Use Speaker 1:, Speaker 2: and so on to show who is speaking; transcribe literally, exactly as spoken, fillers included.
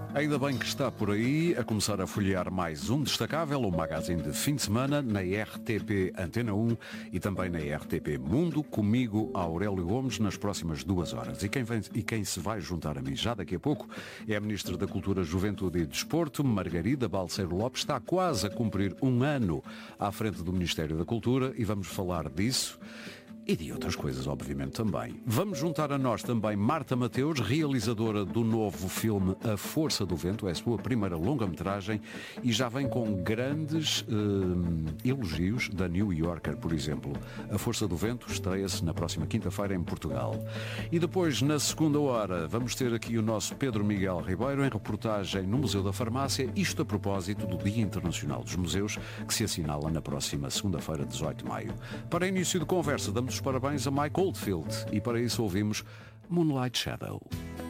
Speaker 1: Ainda bem que está por aí a começar a folhear mais um Destacável, o magazine de fim de semana na R T P Antena um e também na R T P Mundo, comigo Aurélio Gomes nas próximas duas horas. E quem, vem, e quem se vai juntar a mim já daqui a pouco é a Ministra da Cultura, Juventude e Desporto, Margarida Balseiro Lopes. Está quase a cumprir um ano à frente do Ministério da Cultura e vamos falar disso. E de outras coisas, obviamente, também. Vamos juntar a nós também Marta Mateus, realizadora do novo filme A Força do Vento, é a sua primeira longa-metragem e já vem com grandes eh, elogios da New Yorker, por exemplo. A Força do Vento estreia-se na próxima quinta-feira em Portugal. E depois, na segunda hora, vamos ter aqui o nosso Pedro Miguel Ribeiro em reportagem no Museu da Farmácia, isto a propósito do Dia Internacional dos Museus, que se assinala na próxima segunda-feira, dezoito de maio. Para início de conversa, damos os parabéns a Mike Oldfield e para isso ouvimos Moonlight Shadow.